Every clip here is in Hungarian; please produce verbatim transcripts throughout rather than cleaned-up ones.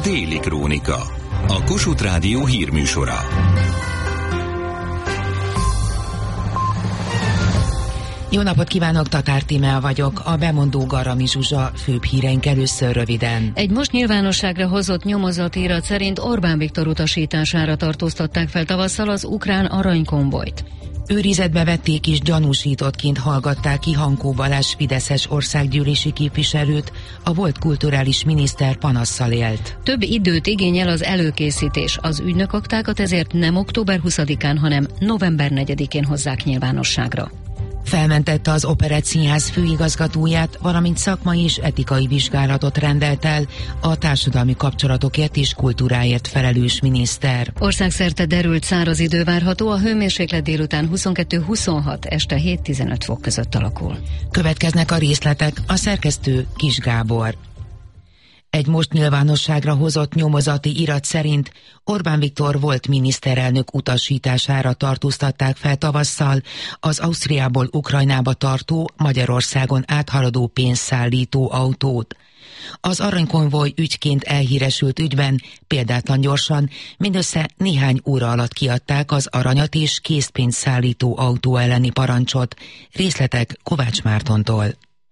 Déli Krónika, a Kossuth Rádió hírműsora. Jó napot kívánok, Tatár Tímea vagyok, a bemondó Garami Zsuzsa, főbb híreink először röviden. Egy most nyilvánosságra hozott nyomozatirat szerint Orbán Viktor utasítására tartóztatták fel tavasszal az ukrán aranykonvojt. Őrizetbe vették és gyanúsítottként hallgatták ki Hankó Balázs fideszes országgyűlési képviselőt, a volt kulturális miniszter panasszal élt. Több időt igényel az előkészítés, az ügynökaktákat ezért nem október huszadikán, hanem november negyedikén hozzák nyilvánosságra. Felmentette az Operett Színház főigazgatóját, valamint szakmai és etikai vizsgálatot rendelt el a társadalmi kapcsolatokért és kultúráért felelős miniszter. Országszerte derült száraz idő várható, a hőmérséklet délután huszonkettő-huszonhat, este hét-tizenöt fok között alakul. Következnek a részletek, a szerkesztő Kis Gábor. Egy most nyilvánosságra hozott nyomozati irat szerint Orbán Viktor volt miniszterelnök utasítására tartóztatták fel tavasszal az Ausztriából Ukrajnába tartó, Magyarországon áthaladó pénzszállító autót. Az aranykonvoj ügyként elhíresült ügyben példátlan gyorsan mindössze néhány óra alatt kiadták az aranyat és készpénzszállító autó elleni parancsot. Részletek Kovács Mártontól.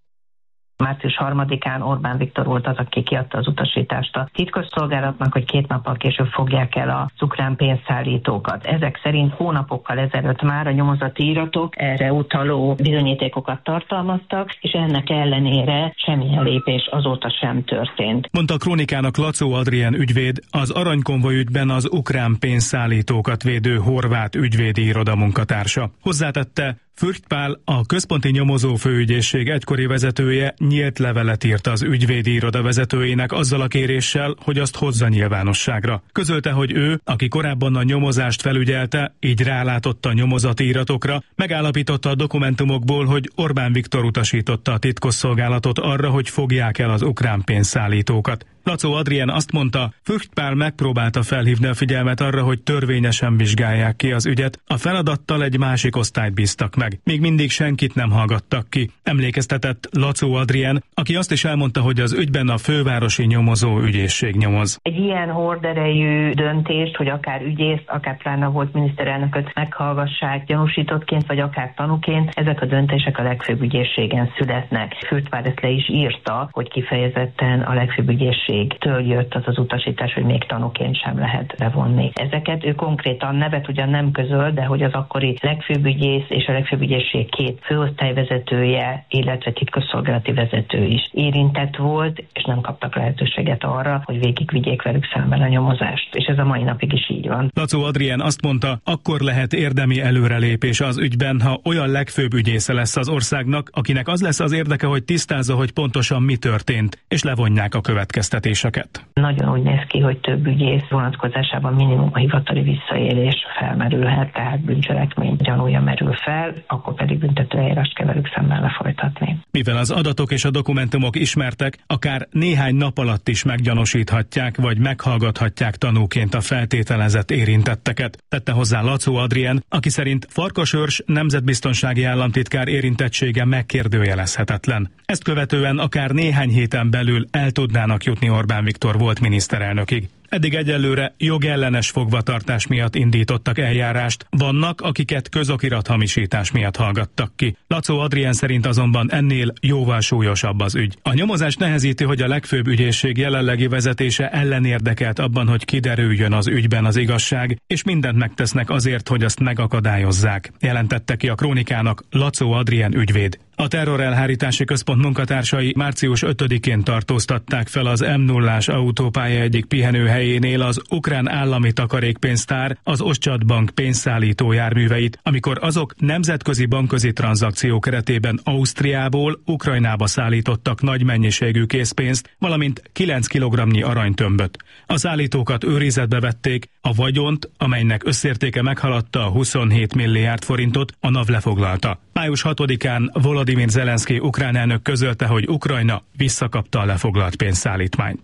március harmadikán Orbán Viktor volt az, aki kiadta az utasítást a titkosszolgálatnak, hogy két nappal később fogják el az ukrán pénzszállítókat. Ezek szerint hónapokkal ezelőtt már a nyomozati iratok erre utaló bizonyítékokat tartalmaztak, és ennek ellenére semmilyen lépés azóta sem történt. Mondta a Krónikának Lacó Adrien ügyvéd, az aranykonvoj ügyben az ukrán pénzszállítókat védő horvát ügyvédi iroda munkatársa. Hozzátette, Fürst Pál, a központi nyomozó főügyészség egykori vezetője nyílt levelet írt az ügyvédi iroda vezetőjének azzal a kéréssel, hogy azt hozza nyilvánosságra. Közölte, hogy ő, aki korábban a nyomozást felügyelte, így rálátott a nyomozati iratokra, megállapította a dokumentumokból, hogy Orbán Viktor utasította a titkosszolgálatot arra, hogy fogják el az ukrán pénzszállítókat. Lacó Adrien azt mondta, Fürst Pál megpróbálta felhívni a figyelmet arra, hogy törvényesen vizsgálják ki az ügyet, a feladattal egy másik osztályt bíztak meg. Még mindig senkit nem hallgattak ki. Emlékeztetett Lacó Adrien, aki azt is elmondta, hogy az ügyben a fővárosi nyomozó ügyészség nyomoz. Egy ilyen horderejű döntést, hogy akár ügyészt, akár pláne volt miniszterelnököt meghallgassák gyanúsítottként, vagy akár tanúként, ezek a döntések a legfőbb ügyészségen születnek. Fürst Pál ezt le is írta, hogy kifejezetten a legfőbb ügyészségtől jött az az utasítás, hogy még tanúként sem lehet bevonni. Ezeket ő konkrétan nevet ugyan nem közöl, de hogy az akkori legfőbb ügyész és a legfőbb ügyészség két főosztályvezetője, illetve titkosszolgálati vezető is érintett volt, és nem kaptak lehetőséget arra, hogy végigvigyék velük szemben a nyomozást. És ez a mai napig is így van. Lacó Adrien azt mondta, akkor lehet érdemi előrelépés az ügyben, ha olyan legfőbb ügyésze lesz az országnak, akinek az lesz az érdeke, hogy tisztázza, hogy pontosan mi történt, és levonják a következtetéseket. Nagyon úgy néz ki, hogy több ügyész vonatkozásában minimum a hivatali visszaélés felmerülhet, tehát bűncselekmény gyanúja merül fel, akkor pedig büntetőeljárást kell velük szemben lefolytatni. Mivel az adatok és a dokumentumok ismertek, akár néhány nap alatt is meggyanúsíthatják, vagy meghallgathatják tanúként a feltételezett érintetteket. Tette hozzá Lacó Adrien, aki szerint Farkas Őrs nemzetbiztonsági államtitkár érintettsége megkérdőjelezhetetlen. Ezt követően akár néhány héten belül el tudnának jutni Orbán Viktor volt miniszterelnökig. Eddig egyelőre jogellenes fogvatartás miatt indítottak eljárást, vannak, akiket közokirathamisítás miatt hallgattak ki. Lacó Adrien szerint azonban ennél jóval súlyosabb az ügy. A nyomozás nehezíti, hogy a legfőbb ügyészség jelenlegi vezetése ellenérdekelt abban, hogy kiderüljön az ügyben az igazság, és mindent megtesznek azért, hogy azt megakadályozzák, jelentette ki a Krónikának Lacó Adrien ügyvéd. A terrorelhárítási központ munkatársai március ötödikén tartóztatták fel az M nullás autópálya egyik pihenőhelyénél az ukrán állami takarékpénztár, az Oszcsat Bank pénzszállító járműveit, amikor azok nemzetközi bankközi tranzakció keretében Ausztriából Ukrajnába szállítottak nagy mennyiségű készpénzt, valamint kilenc kilogramnyi aranytömböt. A szállítókat őrizetbe vették, a vagyont, amelynek összértéke meghaladta a huszonhét milliárd forintot, a NAV lefoglalta. május hatodikán Volodymyr Zelenszky ukrán elnök közölte, hogy Ukrajna visszakapta a lefoglalt pénzszállítmányt.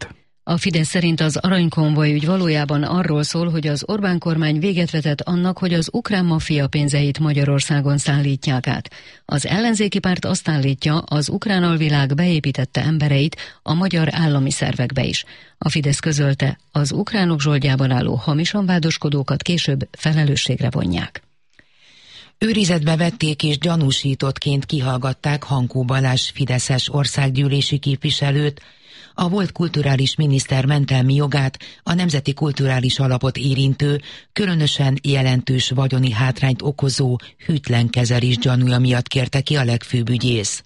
A Fidesz szerint az aranykonvoj ügy valójában arról szól, hogy az Orbán kormány véget vetett annak, hogy az ukrán maffia pénzeit Magyarországon szállítják át. Az ellenzéki párt azt állítja, az ukrán alvilág beépítette embereit a magyar állami szervekbe is. A Fidesz közölte, az ukránok zsoldjában álló hamisan vádoskodókat később felelősségre vonják. Őrizetbe vették és gyanúsítottként kihallgatták Hankó Balázs fideszes országgyűlési képviselőt, a volt kulturális miniszter mentelmi jogát, a Nemzeti Kulturális Alapot érintő, különösen jelentős vagyoni hátrányt okozó hűtlen kezelés gyanúja miatt kérte ki a legfőbb ügyész.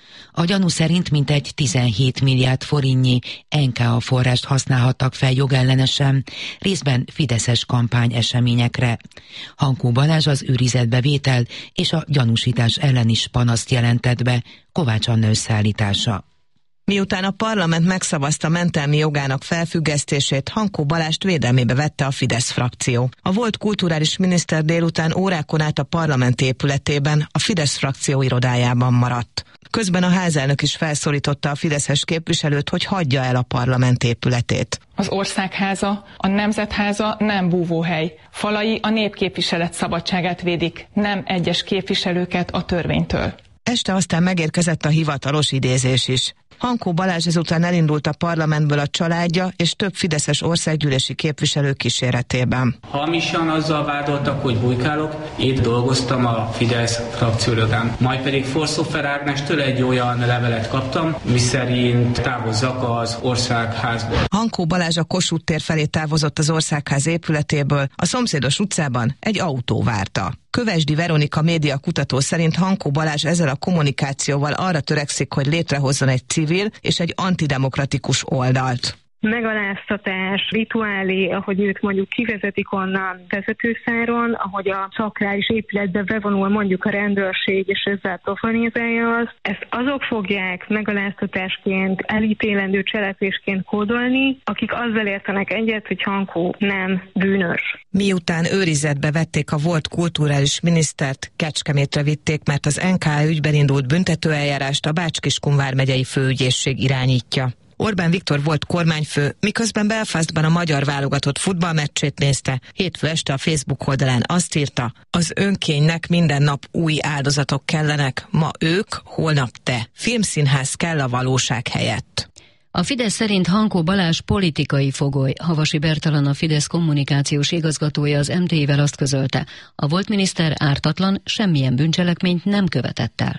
A gyanú szerint mintegy tizenhét milliárd forintnyi en ká á forrást használhattak fel jogellenesen, részben fideszes kampány eseményekre. Hankó Balázs az őrizetbe vétel és a gyanúsítás ellen is panaszt jelentett be. Kovács Anna összeállítása. Miután a parlament megszavazta mentelmi jogának felfüggesztését, Hankó Balást védelmébe vette a Fidesz frakció. A volt kulturális miniszter délután órákon át a parlament épületében, a Fidesz frakció irodájában maradt. Közben a házelnök is felszólította a fideszes képviselőt, hogy hagyja el a parlament épületét. Az Országháza, a Nemzetháza nem búvóhely. Falai a népképviselet szabadságát védik, nem egyes képviselőket a törvénytől. Este aztán megérkezett a hivatalos idézés is. Hankó Balázs ezután elindult a parlamentből a családja és több fideszes országgyűlési képviselő kíséretében. Hamisan azzal vádoltak, hogy bujkálok, itt dolgoztam a Fidesz frakciójogán. Majd pedig Forszófer Ágnestől egy olyan levelet kaptam, miszerint távozzak az Országházból. Hankó Balázs a Kossuth tér felé távozott az Országház épületéből, a szomszédos utcában egy autó várta. Kövesdi Veronika média kutató szerint Hankó Balázs ezzel a kommunikációval arra törekszik, hogy létrehozzon egy civil és egy antidemokratikus oldalt. Megaláztatás, rituálé, ahogy őt mondjuk kivezetik onnan vezetőszáron, ahogy a szakrális épületbe bevonul mondjuk a rendőrség, és ezzel profanizálja azt. Ezt azok fogják megaláztatásként, elítélendő cselekvésként kódolni, akik azzal értenek egyet, hogy Hankó nem bűnös. Miután őrizetbe vették a volt kulturális minisztert, Kecskemétre vitték, mert az en ká á ügyben indult büntetőeljárást a Bács-Kiskun vármegyei főügyészség irányítja. Orbán Viktor volt kormányfő, miközben Belfastban a magyar válogatott futballmeccsét nézte. Hétfő este a Facebook oldalán azt írta, az önkénynek minden nap új áldozatok kellenek, ma ők, holnap te. Filmszínház kell a valóság helyett. A Fidesz szerint Hankó Balázs politikai fogoly. Havasi Bertalan, a Fidesz kommunikációs igazgatója az em té i-vel azt közölte. A volt miniszter ártatlan, semmilyen bűncselekményt nem követett el.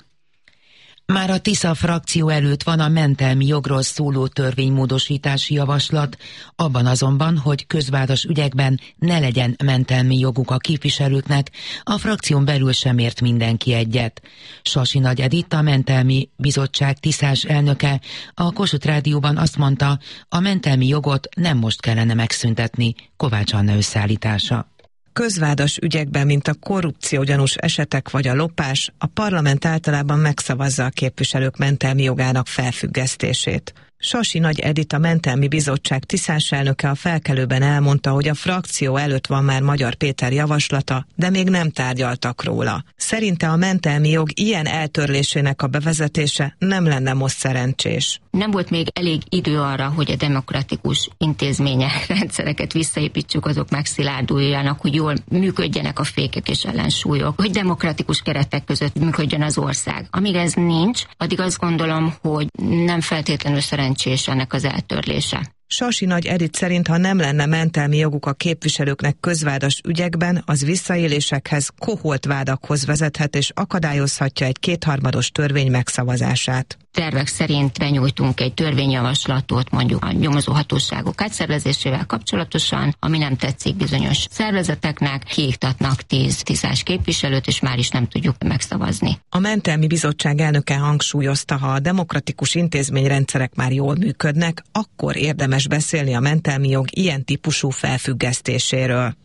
Már a Tisza frakció előtt van a mentelmi jogról szóló törvénymódosítási javaslat, abban azonban, hogy közvádas ügyekben ne legyen mentelmi joguk a képviselőknek, a frakción belül sem ért mindenki egyet. Sasi Nagy Edith, a mentelmi bizottság tiszás elnöke, a Kossuth Rádióban azt mondta, a mentelmi jogot nem most kellene megszüntetni. Kovács Anna összeállítása. Közvádas ügyekben, mint a korrupciógyanús esetek vagy a lopás, a parlament általában megszavazza a képviselők mentelmi jogának felfüggesztését. Sasi Nagy Edith, a mentelmi bizottság tiszás elnöke a Felkelőben elmondta, hogy a frakció előtt van már Magyar Péter javaslata, de még nem tárgyaltak róla. Szerinte a mentelmi jog ilyen eltörlésének a bevezetése nem lenne most szerencsés. Nem volt még elég idő arra, hogy a demokratikus intézmények, rendszereket visszaépítsük, azok megszilárduljanak, hogy jól működjenek a fékek és ellensúlyok, hogy demokratikus keretek között működjön az ország. Amíg ez nincs, addig azt gondolom, hogy nem feltétlenül szerencsés ennek az eltörlése. Sasi Nagy Edith szerint, ha nem lenne mentelmi joguk a képviselőknek közvádas ügyekben, az visszaélésekhez, koholt vádakhoz vezethet és akadályozhatja egy kétharmados törvény megszavazását. Tervek szerint benyújtunk egy törvényjavaslatot mondjuk a nyomozóhatóságok átszervezésével kapcsolatosan, ami nem tetszik bizonyos szervezeteknek, kiiktatnak tíz tízás képviselőt, és már is nem tudjuk megszavazni. A mentelmi bizottság elnöke hangsúlyozta, ha a demokratikus intézményrendszerek már jól működnek, akkor érdemes beszélni a mentelmi jog ilyen típusú felfüggesztéséről.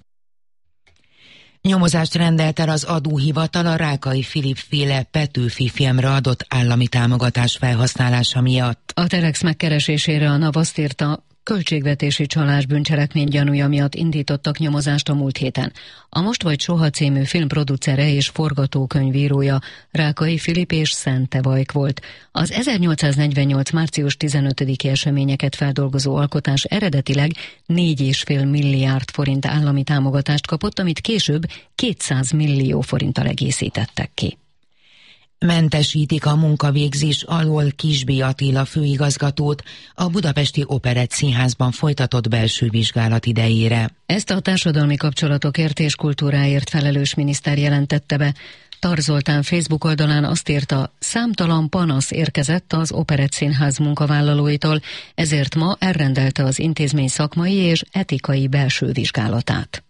Nyomozást rendelt el az adóhivatal a Rákai Filip féle Petőfi filmre adott állami támogatás felhasználása miatt. A Telex megkeresésére a NAV azt írta, költségvetési csalás bűncselekmény gyanúja miatt indítottak nyomozást a múlt héten. A Most vagy soha című filmproducere és forgatókönyvírója Rákai Filip és Szente Vajk volt. Az ezernyolcszáznegyvennyolc. március tizenötödiki eseményeket feldolgozó alkotás eredetileg négy és fél milliárd forint állami támogatást kapott, amit később kétszáz millió forinttal egészítettek ki. Mentesítik a munkavégzés alól Kisbé Attila főigazgatót a Budapesti Operett Színházban folytatott belső vizsgálat idejére. Ezt a társadalmi kapcsolatokért és kultúráért felelős miniszter jelentette be. Tar Zoltán Facebook oldalán azt írta, számtalan panasz érkezett az Operett Színház munkavállalóitól, ezért ma elrendelte az intézmény szakmai és etikai belső vizsgálatát.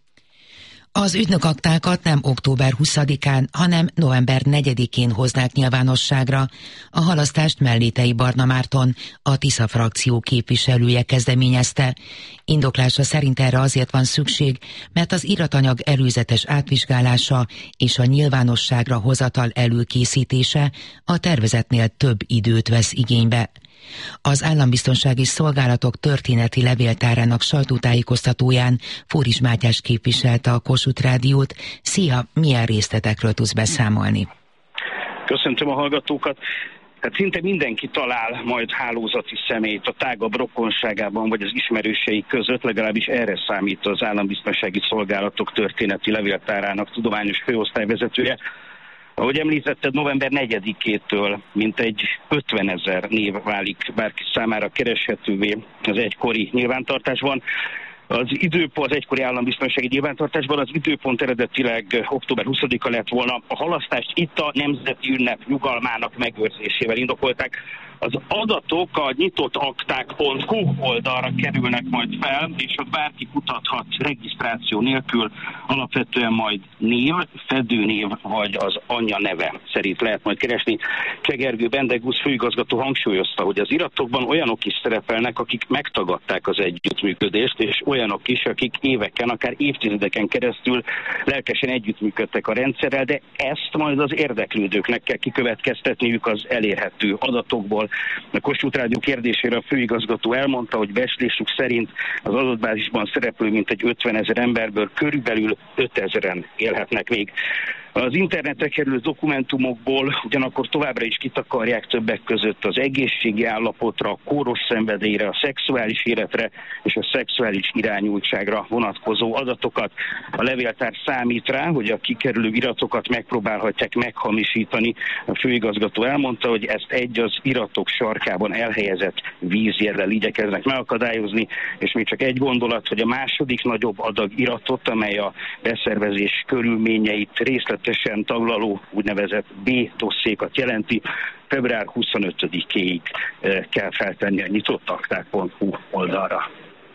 Az ügynökaktákat nem október huszadikán, hanem november negyedikén hoznák nyilvánosságra. A halasztást Mellétei Barna Márton, a Tisza frakció képviselője kezdeményezte. Indoklása szerint erre azért van szükség, mert az iratanyag előzetes átvizsgálása és a nyilvánosságra hozatal előkészítése a tervezetnél több időt vesz igénybe. Az Állambiztonsági Szolgálatok történeti levéltárának sajtótájékoztatóján Fóris Mátyás képviselte a Kossuth Rádiót. Szia, milyen részletekről tudsz beszámolni? Köszöntöm a hallgatókat. Hát szinte mindenki talál majd hálózati személyt a tágabb rokonságában vagy az ismerősei között, legalábbis erre számít az Állambiztonsági Szolgálatok történeti levéltárának tudományos főosztályvezetője. Ahogy említetted, november negyedikétől mintegy ötvenezer név válik bárki számára kereshetővé az egykori nyilvántartásban. Az időpont, az egykori állambiztonsági nyilvántartásban az időpont eredetileg október huszadika lett volna. A halasztást itt a nemzeti ünnep nyugalmának megőrzésével indokolták. Az adatok a nyitottakták pont hu oldalra kerülnek majd fel, és ott bárki kutathat regisztráció nélkül, alapvetően majd név, fedőnév vagy az anyja neve szerint lehet majd keresni. Csegergő Bendegusz főigazgató hangsúlyozta, hogy az iratokban olyanok is szerepelnek, akik megtagadták az együttműködést, és olyanok is, akik éveken, akár évtizedeken keresztül lelkesen együttműködtek a rendszerrel, de ezt majd az érdeklődőknek kell kikövetkeztetniük az elérhető adatokból. A Kossuth Rádió kérdésére a főigazgató elmondta, hogy becslésük szerint az adatbázisban szereplő mintegy ötvenezer emberből körülbelül ötezren élhetnek még. Az internetre kerülő dokumentumokból ugyanakkor továbbra is kitakarják többek között az egészségi állapotra, a kóros szenvedélyre, a szexuális életre és a szexuális irányultságra vonatkozó adatokat. A levéltár számít rá, hogy a kikerülő iratokat megpróbálhatják meghamisítani. A főigazgató elmondta, hogy ezt egy az iratok sarkában elhelyezett vízjellel igyekeznek megakadályozni, és még csak egy gondolat, hogy a második nagyobb adag iratot, amely a beszervezés körülményeit részlet teljesen taglaló úgynevezett B-dosszékat jelenti, február huszonötödikéig kell feltenni a nyitottakták pont hu oldalra.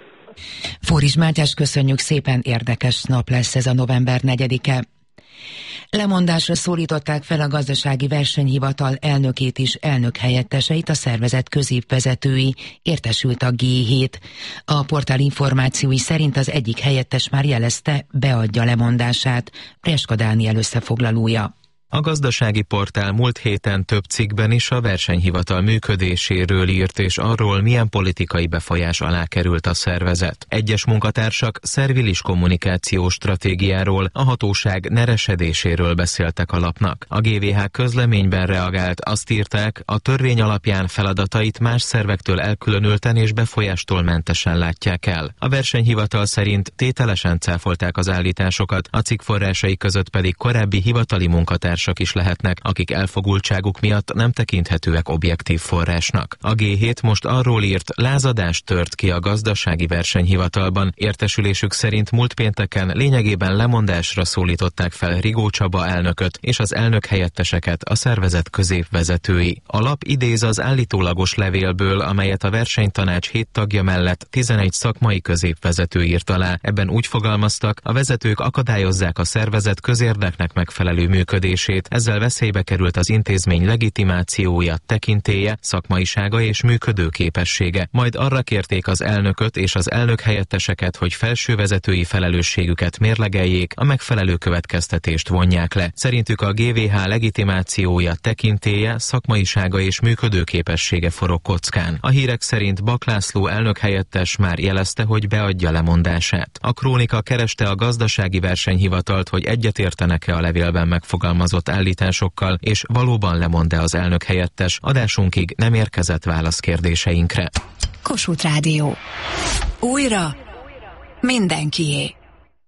Fóris Mátyás, köszönjük szépen, érdekes nap lesz ez a november negyedike. Lemondásra szólították fel a Gazdasági Versenyhivatal elnökét és elnökhelyetteseit, a szervezet középvezetői, értesült a gé hét. A portál információi szerint az egyik helyettes már jelezte, beadja lemondását. Preska Dániel összefoglalója. A gazdasági portál múlt héten több cikkben is a versenyhivatal működéséről írt, és arról, milyen politikai befolyás alá került a szervezet. Egyes munkatársak szervilis kommunikációs stratégiáról, a hatóság neresedéséről beszéltek a lapnak. A gé vé há közleményben reagált, azt írták, a törvény alapján feladatait más szervektől elkülönülten és befolyástól mentesen látják el. A versenyhivatal szerint tételesen cáfolták az állításokat, a cikk forrásai között pedig korábbi hivatali munkatársak is lehetnek, akik elfogultságuk miatt nem tekinthetőek objektív forrásnak. A gé hét most arról írt, lázadás tört ki a Gazdasági Versenyhivatalban. Értesülésük szerint múlt pénteken lényegében lemondásra szólították fel Rigó Csaba elnököt és az elnök helyetteseket, a szervezet középvezetői. A lap idéz az állítólagos levélből, amelyet a versenytanács hét tagja mellett tizenegy szakmai középvezető írt alá. Ebben úgy fogalmaztak, a vezetők akadályozzák a szervezet közérdeknek megfelelő működését, működését, ezzel veszélybe került az intézmény legitimációja, tekintélye, szakmaisága és működőképessége. Majd arra kérték az elnököt és az elnök helyetteseket, hogy felsővezetői felelősségüket mérlegeljék, a megfelelő következtetést vonják le. Szerintük a gé vé há legitimációja, tekintélye, szakmaisága és működőképessége forog kockán. A hírek szerint Bak László elnök helyettes már jelezte, hogy beadja lemondását. A Krónika kereste a gazdasági versenyhivatalt, hogy egyetértenek-e a levélben megfogalmazott állításokkal, és valóban lemond-e az elnök helyettes. Adásunkig nem érkezett válasz kérdéseinkre. Kossuth Rádió. Újra mindenkié.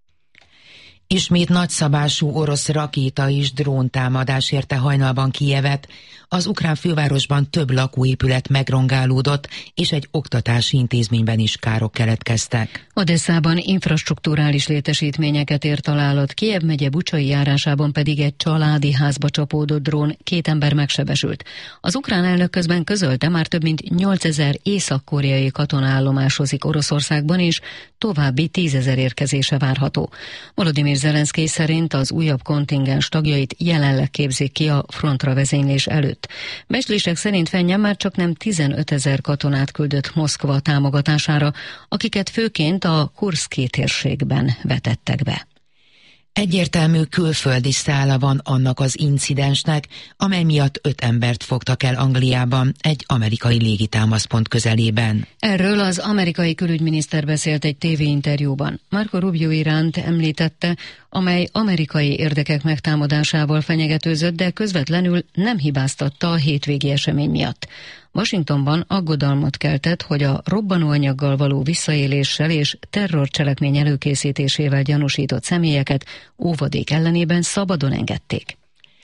Ismét nagyszabású orosz rakéta és dróntámadás érte hajnalban Kijevet. Az ukrán fővárosban több lakóépület megrongálódott, és egy oktatási intézményben is károk keletkeztek. Odesszában infrastrukturális létesítményeket ért találat, Kijev megye Bucsai járásában pedig egy családi házba csapódott drón, két ember megsebesült. Az ukrán elnök közben közölte, már több mint nyolcezer észak-koreai katona állomásozik Oroszországban, és további tízezer érkezése várható. Volodymyr Zelenszkij szerint az újabb kontingens tagjait jelenleg képzik ki a frontra vezénylés előtt. Becslések szerint Fenn már csak nem tizenötezer katonát küldött Moszkva támogatására, akiket főként a Kurszki térségben vetettek be. Egyértelmű külföldi szála van annak az incidensnek, amely miatt öt embert fogtak el Angliában, egy amerikai légitámaszpont közelében. Erről az amerikai külügyminiszter beszélt egy tévéinterjúban. Marco Rubio Iránt említette, amely amerikai érdekek megtámadásával fenyegetőzött, de közvetlenül nem hibáztatta a hétvégi esemény miatt. Washingtonban aggodalmat keltett, hogy a robbanóanyaggal való visszaéléssel és terrorcselekmény előkészítésével gyanúsított személyeket óvadék ellenében szabadon engedték.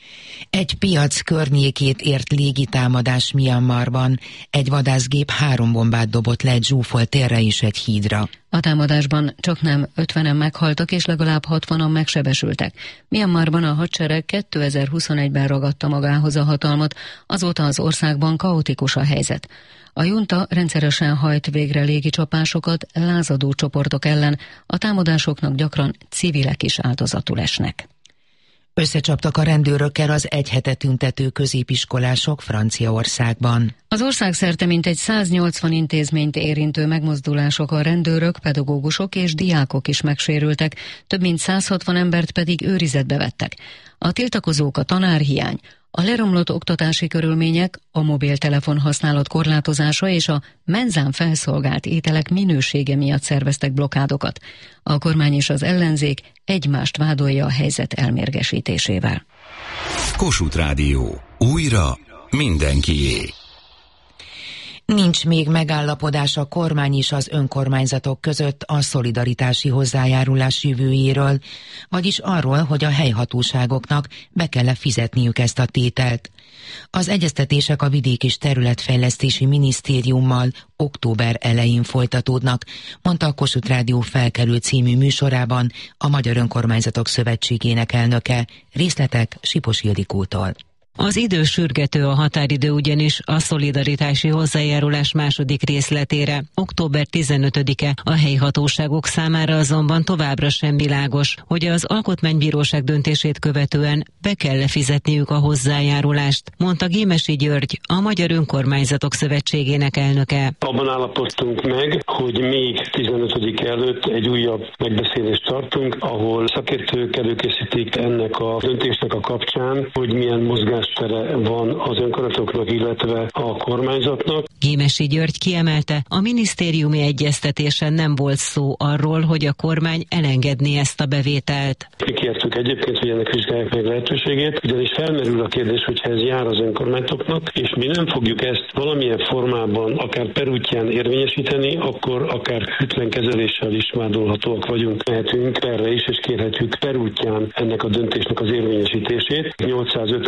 Egy piac környékét ért légitámadás Myanmarban. Egy vadászgép három bombát dobott le egy zsúfolt térre és egy hídra. A támadásban csaknem ötvenen meghaltak és legalább hatvanan megsebesültek. Myanmarban a hadsereg kétezer-huszonegyben ragadta magához a hatalmat, azóta az országban kaotikus a helyzet. A junta rendszeresen hajt végre légicsapásokat lázadó csoportok ellen, a támadásoknak gyakran civilek is áldozatul esnek. Összecsaptak a rendőrökkel az egy hete tüntető középiskolások Franciaországban. Az ország szerte mintegy száznyolcvan intézményt érintő megmozdulások, a rendőrök, pedagógusok és diákok is megsérültek, több mint száz hatvan embert pedig őrizetbe vettek. A tiltakozók a tanárhiány, a leromlott oktatási körülmények, a mobiltelefon használat korlátozása és a menzán felszolgált ételek minősége miatt szerveztek blokkádokat. A kormány és az ellenzék egymást vádolja a helyzet elmérgesítésével. Kossuth Rádió. Újra mindenkié. Nincs még megállapodás a kormány és az önkormányzatok között a szolidaritási hozzájárulás jövőjéről, vagyis arról, hogy a helyhatóságoknak be kell fizetniük ezt a tételt. Az egyeztetések a Vidék- és Területfejlesztési Minisztériummal október elején folytatódnak, mondta a Kossuth Rádió Felkelő című műsorában a Magyar Önkormányzatok Szövetségének elnöke. Részletek Sipos Ildikótól. Az idő sürgető, a határidő ugyanis a szolidaritási hozzájárulás második részletére. október tizenötödike a helyi hatóságok számára azonban továbbra sem világos, hogy az Alkotmánybíróság döntését követően be kell fizetniük a hozzájárulást, mondta Gémesi György, a Magyar Önkormányzatok Szövetségének elnöke. Abban állapodtunk meg, hogy még tizenötödike előtt egy újabb megbeszélést tartunk, ahol szakértők előkészítik ennek a döntésnek a kapcsán, hogy milyen mozgás tere van az önkormányzatoknak, illetve a kormányzatnak. Gémesi György kiemelte, a minisztériumi egyeztetésen nem volt szó arról, hogy a kormány elengedné ezt a bevételt. Mi kértük egyébként, hogy ennek vizsgálják meg lehetőségét, ugyanis felmerül a kérdés, hogyha ez jár az önkormányzatoknak, és mi nem fogjuk ezt valamilyen formában, akár per útján érvényesíteni, akkor akár hűtlen kezeléssel is vádolhatóak vagyunk. Mehetünk erre is, és kérhetjük per útján ennek a döntésnek az érvényesítését. nyolcszázötvenöt önkormányzat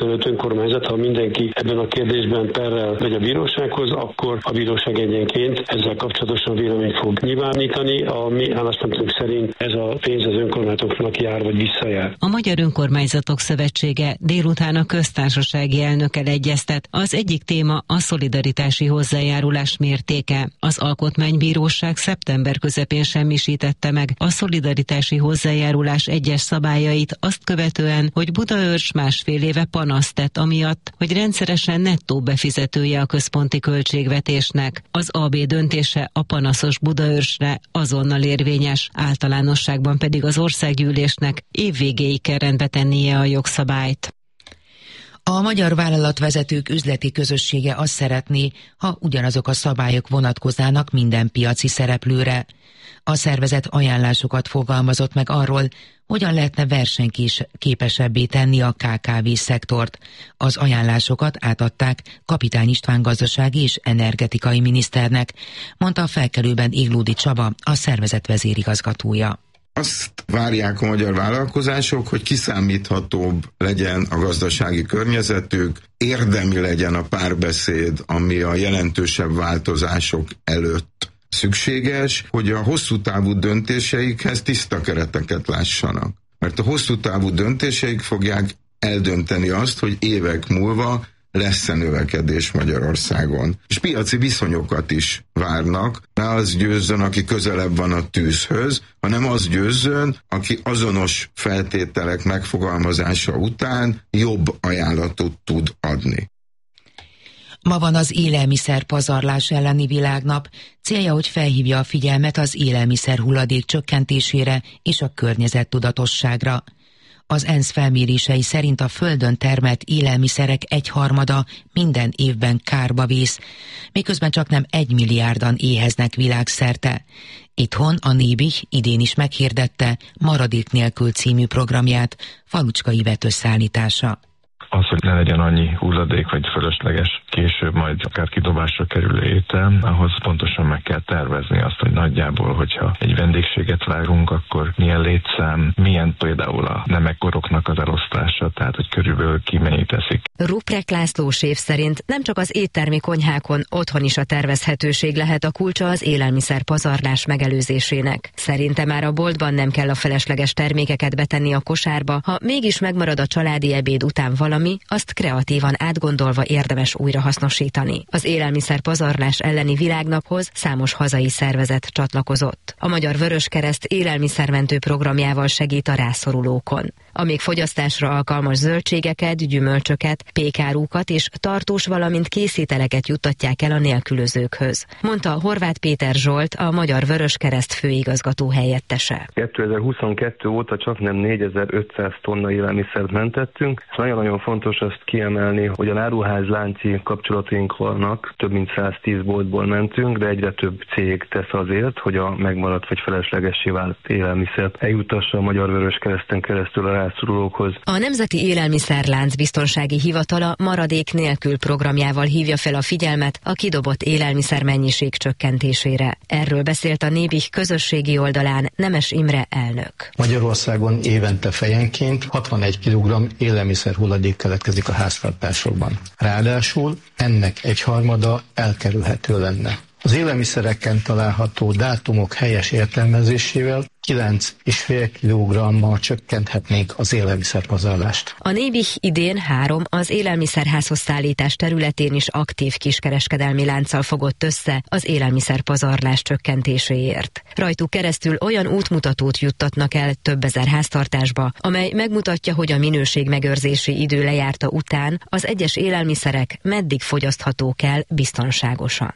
önkormányzat, ha mindenki ebben a kérdésben perrel megy a bírósághoz, akkor a bíróság egyenként ezzel kapcsolatosan véleményt fog nyilvánítani. A mi álláspontunk szerint ez a pénz az önkormányzatoknak jár vagy visszajár. A Magyar Önkormányzatok Szövetsége délután a köztársasági elnökkel egyeztet. Az egyik téma a szolidaritási hozzájárulás mértéke. Az Alkotmánybíróság szeptember közepén semmisítette meg a szolidaritási hozzájárulás egyes szabályait azt követően, hogy Budaörs másfél éve panaszt tett amiatt, hogy rendszeresen nettó befizetője a központi költségvetésnek. Az á bé döntése a panaszos Budaörsre azonnal érvényes, általánosságban pedig az országgyűlésnek évvégéig kell rendbe tennie a jogszabályt. A magyar vállalatvezetők üzleti közössége azt szeretné, ha ugyanazok a szabályok vonatkoznának minden piaci szereplőre. A szervezet ajánlásokat fogalmazott meg arról, hogyan lehetne versenyképesebbé tenni a ká ká vé szektort. Az ajánlásokat átadták Kapitány István gazdasági és energetikai miniszternek, mondta a Felkelőben Iglódi Csaba, a szervezet vezérigazgatója. Azt várják a magyar vállalkozások, hogy kiszámíthatóbb legyen a gazdasági környezetük, érdemi legyen a párbeszéd, ami a jelentősebb változások előtt szükséges, hogy a hosszú távú döntéseikhez tiszta kereteket lássanak. Mert a hosszú távú döntéseik fogják eldönteni azt, hogy évek múlva lesz-e növekedés Magyarországon. És piaci viszonyokat is várnak, ne az győzzön, aki közelebb van a tűzhöz, hanem az győzzön, aki azonos feltételek megfogalmazása után jobb ajánlatot tud adni. Ma van az élelmiszer pazarlás elleni világnap, célja, hogy felhívja a figyelmet az élelmiszer hulladék csökkentésére és a környezettudatosságra. Az ENSZ felmérései szerint a földön termelt élelmiszerek egyharmada minden évben kárba vész, miközben csaknem egy milliárdan éheznek világszerte. Itthon a Nébih idén is meghirdette Maradék nélkül című programját, Falucska Ivett összeállítása. Az, hogy ne legyen annyi hulladék vagy fölösleges, később majd akár kidobásra kerülő étel, ahhoz pontosan meg kell tervezni azt, hogy nagyjából, hogyha egy vendégséget várunk, akkor milyen létszám, milyen például a nemekkoroknak az elosztása, tehát hogy körülbelül ki mennyit eszik. Ruprecht László séf szerint nem csak az éttermi konyhákon, otthon is a tervezhetőség lehet a kulcsa az élelmiszer pazarlás megelőzésének. Szerinte már a boltban nem kell a felesleges termékeket betenni a kosárba, ha mégis megmarad a családi ebéd után valami, azt kreatívan átgondolva érdemes újrahasznosítani. Az élelmiszer pazarlás elleni világnaphoz számos hazai szervezet csatlakozott. A Magyar Vöröskereszt élelmiszermentő programjával segít a rászorulókon. A még fogyasztásra alkalmas zöldségeket, gyümölcsöket, pékárukat és tartós, valamint készételeket juttatják el a nélkülözőkhöz, mondta Horváth Péter Zsolt, a Magyar Vöröskereszt főigazgató helyettese. kétezer-huszonkettő óta csaknem négyezer-ötszáz tonna élelmiszert mentettünk, és nagyon-nagyon fontos azt kiemelni, hogy a áruház lánci kapcsolataink vannak, több mint száztíz boltból mentünk, de egyre több cég tesz azért, hogy a megmaradt vagy feleslegessé vált élelmiszert eljutassa a Magyar Vöröskereszten keresztül a rászorulókhoz. A Nemzeti Élelmiszerlánc Biztonsági Hivatala Maradék nélkül programjával hívja fel a figyelmet a kidobott élelmiszer mennyiség csökkentésére. Erről beszélt a Nébih közösségi oldalán Nemes Imre elnök. Magyarországon évente fejenként hatvanegy kilogramm élelmiszer hulladék keletkezik a háztartásokban. Ráadásul ennek egyharmada elkerülhető lenne. Az élelmiszereken található dátumok helyes értelmezésével kilenc egész öt kilogrammal csökkenthetnénk az élelmiszerpazarlást. A Nébih idén három az élelmiszerházhoz szállítás területén is aktív kiskereskedelmi lánccal fogott össze az élelmiszerpazarlás csökkentéséért. Rajtuk keresztül olyan útmutatót juttatnak el több ezer háztartásba, amely megmutatja, hogy a minőségmegőrzési idő lejárta után az egyes élelmiszerek meddig fogyaszthatók el biztonságosan.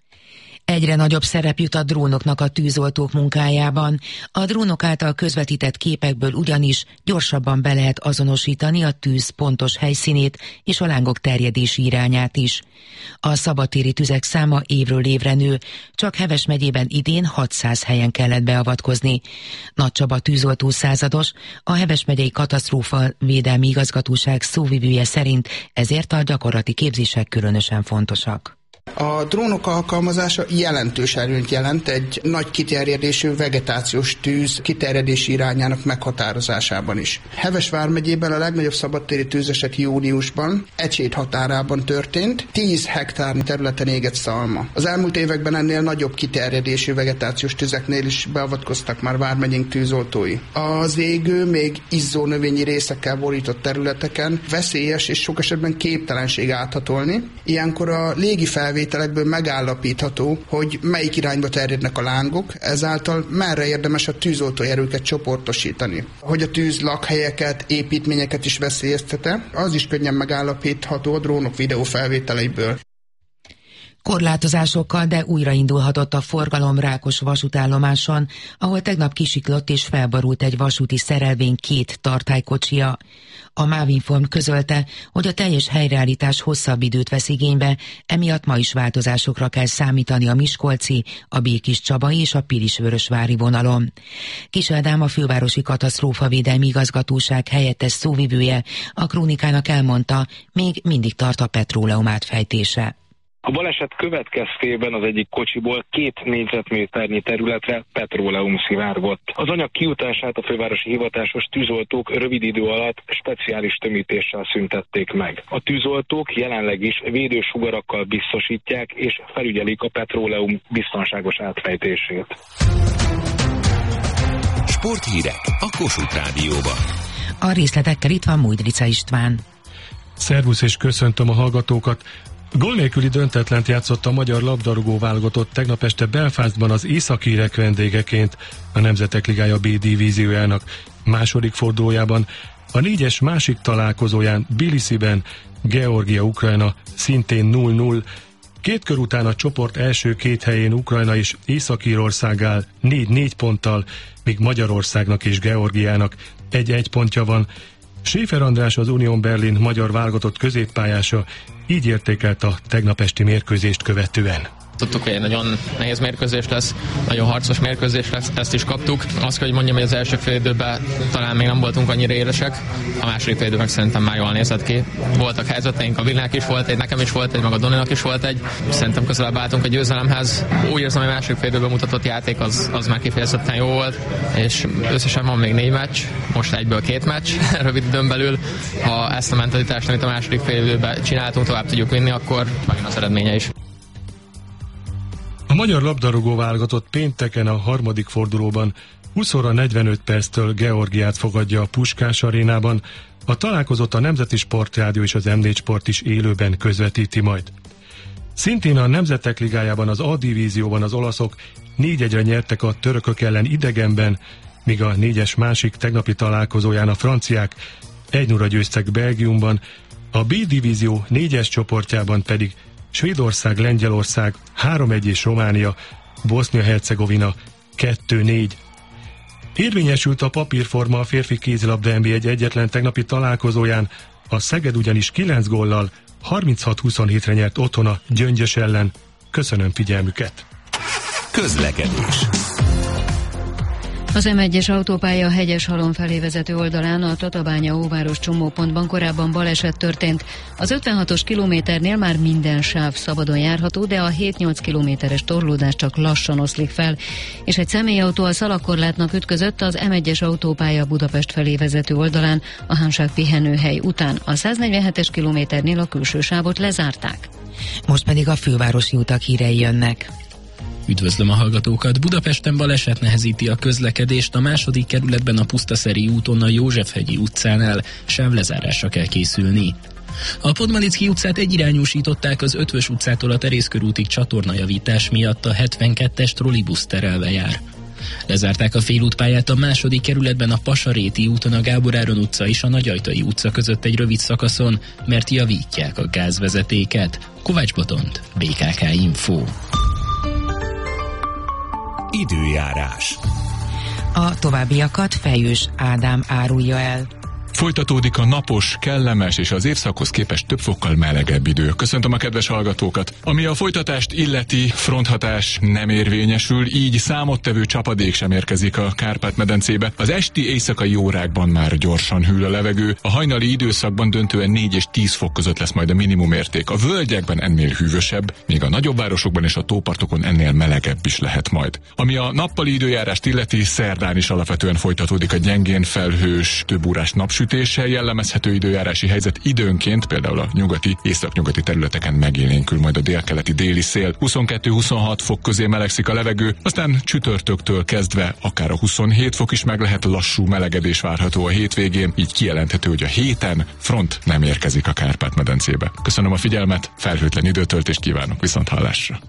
Egyre nagyobb szerep jut a drónoknak a tűzoltók munkájában. A drónok által közvetített képekből ugyanis gyorsabban be lehet azonosítani a tűz pontos helyszínét és a lángok terjedési irányát is. A szabadtéri tüzek száma évről évre nő, csak Heves megyében idén hatszáz helyen kellett beavatkozni. Nagy Csaba tűzoltó százados, a Heves megyei katasztrófa védelmi igazgatóság szóvivője szerint ezért a gyakorlati képzések különösen fontosak. A drónok alkalmazása jelentős előnyt jelent egy nagy kiterjedésű vegetációs tűz kiterjedési irányának meghatározásában is. Heves vármegyében a legnagyobb szabadtéri tűzeset júniusban Ecsét határában történt, tíz hektárnyi területen égett szalma. Az elmúlt években ennél nagyobb kiterjedésű vegetációs tüzeknél is beavatkoztak már vármegyénk tűzoltói. Az égő, még izzó növényi részekkel borított területeken veszélyes és sok esetben képtelenség áthatolni. Ilyenkor a légi felvételekből megállapítható, hogy melyik irányba terjednek a lángok, ezáltal merre érdemes a tűzoltói erőket csoportosítani. Hogy a tűz lakhelyeket, építményeket is veszélyeztete, az is könnyen megállapítható a drónok videófelvételeiből. Korlátozásokkal, de újraindulhatott a forgalom Rákos vasútállomáson, ahol tegnap kisiklott és felborult egy vasúti szerelvény két tartálykocsia. A Mávinform közölte, hogy a teljes helyreállítás hosszabb időt vesz igénybe, emiatt ma is változásokra kell számítani a miskolci, a Békéscsabai és a Pilisvörösvári vonalon. Kis Ádám, a fővárosi katasztrófavédelmi igazgatóság helyettes szóvivője a Krónikának elmondta, még mindig tart a petróleum átfejtése. A baleset következtében az egyik kocsiból két négyzetméternyi területre petróleum szivárgott. Az anyag kijutását a fővárosi hivatásos tűzoltók rövid idő alatt speciális tömítéssel szüntették meg. A tűzoltók jelenleg is védősugarakkal biztosítják és felügyelik a petróleum biztonságos átfejtését. Sporthírek a Kossuth Rádióban. A részletekkel itt van Mújdrica István. Szervusz és köszöntöm a hallgatókat! Gól nélküli döntetlent játszott a magyar labdarúgó válogatott tegnap este Belfastban az északírek vendégeként a Nemzetek Ligája B divíziójának második fordulójában. A négyes másik találkozóján Tbilisiben Georgia-Ukrajna szintén nulla nulla. Két kör után a csoport első két helyén Ukrajna és Észak-Írország áll négy négy ponttal, míg Magyarországnak és Georgiának egy egy pontja van. Schäfer András, az Union Berlin magyar válogatott középpályása így értékelt a tegnap esti mérkőzést követően. Tudtuk, hogy egy nagyon nehéz mérkőzés lesz, nagyon harcos mérkőzés lesz, ezt is kaptuk. Azt kell, hogy mondjam, hogy az első fél időben talán még nem voltunk annyira élesek, a második fél időben szerintem már jól nézett ki. Voltak helyzeteink, a Villának is volt egy, nekem is volt egy, meg a Doninak is volt egy. Szerintem közelebb álltunk a győzelemhez. Úgy érzem, hogy a második fél időben mutatott játék az, az már kifejezetten jó volt, és összesen van még négy meccs, most egyből két meccs, rövid időn belül. Ha ezt a mentalitást, amit a második fél időben csináltunk, tovább tudjuk vinni, akkor megint az eredménye is. A magyar labdarúgó válogatott pénteken a harmadik fordulóban húsz óra negyvenöt perctől Georgiát fogadja a Puskás arénában. A találkozót a Nemzeti Sportrádió és az M négy Sport is élőben közvetíti majd. Szintén a Nemzetek Ligájában az A divízióban az olaszok négy egyre nyertek a törökök ellen idegenben, míg a négyes másik tegnapi találkozóján a franciák egy nulla győztek Belgiumban, a B divízió négyes csoportjában pedig Svédország, Lengyelország három egy és Románia, Bosznia-Hercegovina kettő négy. Érvényesült a papírforma a férfi kézilabda en bé egy egyetlen tegnapi találkozóján, a Szeged ugyanis kilenc góllal harminchat huszonhétre nyert otthon a Gyöngyös ellen. Köszönöm figyelmüket! Közlekedés. Az M egyes autópálya a Hegyeshalom felé vezető oldalán a Tatabánya-Óváros csomópontban korábban baleset történt. Az ötvenhatos kilométernél már minden sáv szabadon járható, de a hét-nyolc kilométeres torlódás csak lassan oszlik fel, és egy személyautó a szalagkorlátnak ütközött az M egyes autópálya Budapest felé vezető oldalán a Hánság pihenőhely után. A száznegyvenhetes kilométernél a külső sávot lezárták. Most pedig a fővárosi utak hírei jönnek. Üdvözlöm a hallgatókat! Budapesten baleset nehezíti a közlekedést a második kerületben a Pusztaszeri úton a Józsefhegyi utcánál, sávlezárásra kell készülni. A Podmanicki utcát egyirányúsították az Ötvös utcától a Terészkörútig csatornajavítás miatt, a hetvenkettes trollibusz terelve jár. Lezárták a félútpályát a második kerületben a Pasaréti úton a Gábor Áron utca és a Nagyajtai utca között egy rövid szakaszon, mert javítják a gázvezetéket. Kovács Botont, bé ká ká Info. Időjárás. A továbbiakat Fejős Ádám árulja el. Folytatódik a napos, kellemes és az évszakhoz képest több fokkal melegebb idő. Köszöntöm a kedves hallgatókat! Ami a folytatást illeti, fronthatás nem érvényesül, így számottevő csapadék sem érkezik a Kárpát-medencébe. Az esti éjszakai órákban már gyorsan hűl a levegő, a hajnali időszakban döntően négy és tíz fok között lesz majd a minimumérték. A völgyekben ennél hűvösebb, míg a nagyobb városokban és a tópartokon ennél melegebb is lehet majd. Ami a nappali időjárást illeti, szerdán is alapvetően folytatódik a gyengén felhős, több órás napsütéssel jellemezhető időjárási helyzet. Időnként például a nyugati, északnyugati területeken megélénkül majd a délkeleti déli szél. huszonkettő-huszonhat fok közé melegszik a levegő, aztán csütörtöktől kezdve akár a huszonhét fok is meg lehet, lassú melegedés várható a hétvégén, így kijelenthető, hogy a héten front nem érkezik a Kárpát-medencébe. Köszönöm a figyelmet, felhőtlen időtöltést kívánok, viszont hallásra!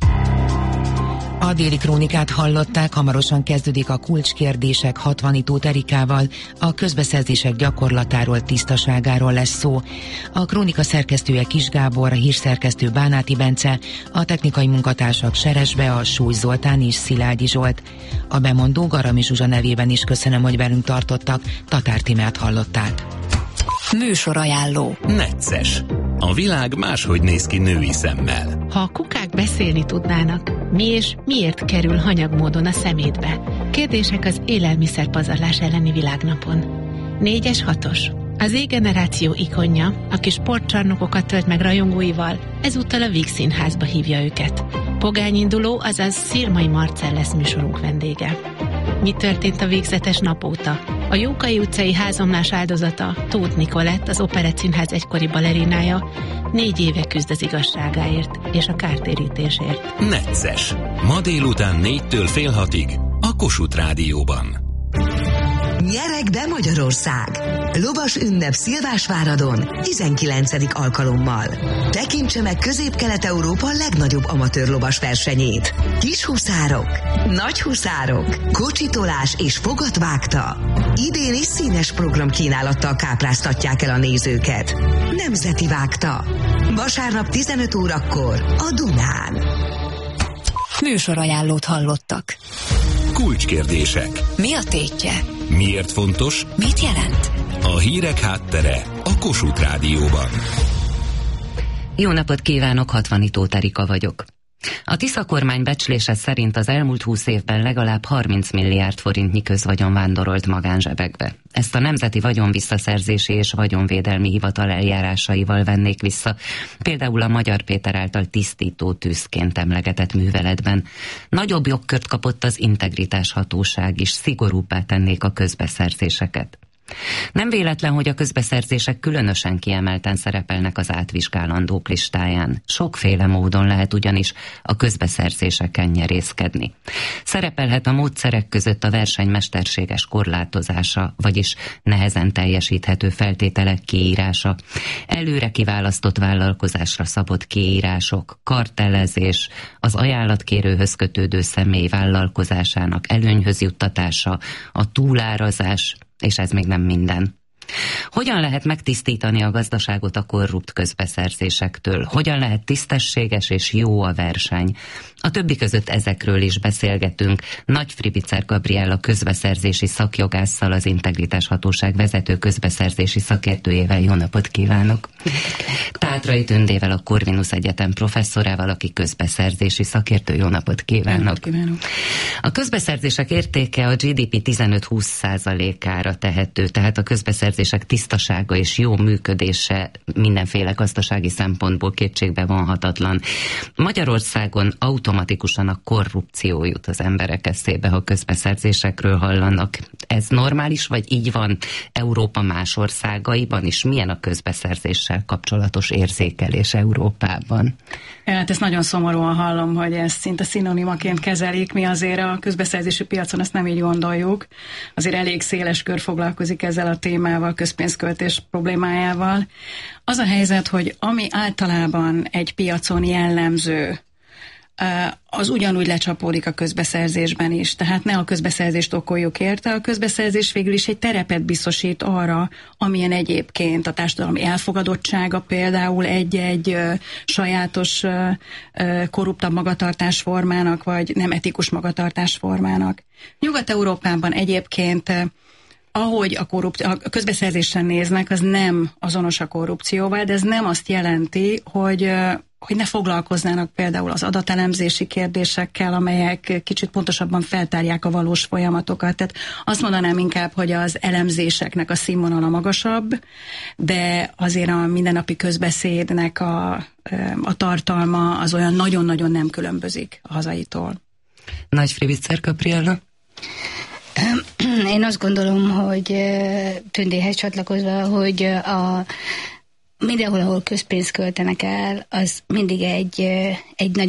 A déli krónikát hallották, hamarosan kezdődik a kulcskérdések Hatvanit Erikával, a közbeszerzések gyakorlatáról, tisztaságáról lesz szó. A krónika szerkesztője Kis Gábor, a hírszerkesztő Bánáti Bence, a technikai munkatársak Seresbe, a Súly Zoltán és Szilágyi Zsolt. A bemondó Garami Zsuzsa nevében is köszönöm, hogy velünk tartottak, Tatár Tímát hallották. Műsorajánló. Necces. A világ máshogy néz ki női szemmel. Ha a kukák beszélni tudnának, mi és miért kerül hanyag módon a szemétbe? Kérdések az élelmiszerpazarlás elleni világnapon. Négyes hatos. Az Z-generáció ikonja, aki sportcsarnokokat tölt meg rajongóival, ezúttal a Víg Színházba hívja őket. Pogányinduló, azaz Szirmai Marcell lesz műsorunk vendége. Mi történt a végzetes nap óta? A Jókai utcai házomlás áldozata, Tóth Nikolett, az Operett Színház egykori balerinája, négy éve küzd az igazságáért és a kártérítésért. Necces. Ma délután négytől fél hatig a Kossuth Rádióban. Nyereg be Magyarország! Lovas ünnep Szilvásváradon tizenkilencedik alkalommal. Tekintse meg Közép-Kelet-Európa legnagyobb amatőr lovas versenyét. Kis huszárok, nagy huszárok, kocsitolás és fogatvágta. Idén is színes programkínálattal kápráztatják el a nézőket. Nemzeti vágta. Vasárnap tizenöt órakor a Dunán. Műsorajánlót hallottak. Kulcskérdések. Mi a tétje? Miért fontos? Mit jelent? A hírek háttere a Kossuth Rádióban. Jó napot kívánok, Hatvanit Erika vagyok. A Tisza kormány becslése szerint az elmúlt húsz évben legalább harminc milliárd forintnyi közvagyon vándorolt magánzsebekbe. Ezt a Nemzeti Vagyonvisszaszerzési és Vagyonvédelmi Hivatal eljárásaival vennék vissza, például a Magyar Péter által tisztító tűzként emlegetett műveletben. Nagyobb jogkört kapott az Integritás Hatóság is, szigorúbbá tennék a közbeszerzéseket. Nem véletlen, hogy a közbeszerzések különösen kiemelten szerepelnek az átvizsgálandók listáján. Sokféle módon lehet ugyanis a közbeszerzéseken nyerészkedni. Szerepelhet a módszerek között a verseny mesterséges korlátozása, vagyis nehezen teljesíthető feltételek kiírása, előre kiválasztott vállalkozásra szabott kiírások, kartellezés, az ajánlatkérőhöz kötődő személy vállalkozásának előnyhöz juttatása, a túlárazás, és ez még nem minden. Hogyan lehet megtisztítani a gazdaságot a korrupt közbeszerzésektől? Hogyan lehet tisztességes és jó a verseny? A többi között ezekről is beszélgetünk. Nagy Fribicer Gabriella közbeszerzési szakjogásszal, az Integritás Hatóság vezető közbeszerzési szakértőjével. Jó napot kívánok! Tátrai Tündével, a Corvinus Egyetem professzorával, aki közbeszerzési szakértő. Jó napot kívánok! kívánok. A közbeszerzések értéke a gé dé pé tizenöt-húsz százalékára tehető, tehát a közbeszerzések tisztasága és jó működése mindenféle gazdasági szempontból kétségbe vonhatatlan. Magyarországon automatikusan a korrupció jut az emberek eszébe, ha közbeszerzésekről hallanak. Ez normális, vagy így van Európa más országaiban is? Milyen a közbeszerzéssel kapcsolatos érzékelés Európában? Hát ezt nagyon szomorúan hallom, hogy ezt szinte szinonimaként kezelik. Mi azért a közbeszerzési piacon ezt nem így gondoljuk. Azért elég széles kör foglalkozik ezzel a témával, közpénzköltés problémájával. Az a helyzet, hogy ami általában egy piacon jellemző, az ugyanúgy lecsapódik a közbeszerzésben is. Tehát ne a közbeszerzést okoljuk érte, a közbeszerzés végül is egy terepet biztosít arra, amilyen egyébként a társadalmi elfogadottsága például egy-egy ö, sajátos ö, ö, korruptabb magatartásformának, vagy nem etikus magatartásformának. Nyugat-Európában egyébként ahogy a, korrupt, a közbeszerzésen néznek, az nem azonos a korrupcióval, de ez nem azt jelenti, hogy hogy ne foglalkoznának például az adatelemzési kérdésekkel, amelyek kicsit pontosabban feltárják a valós folyamatokat. Tehát azt mondanám inkább, hogy az elemzéseknek a színvonala magasabb, de azért a mindennapi közbeszédnek a, a tartalma az olyan nagyon-nagyon nem különbözik a hazaitól. Nagy Friviczer Gabriella? Én azt gondolom, hogy Tündéhez csatlakozva, hogy a mindenhol, ahol közpénzt költenek el, az mindig egy, egy nagyon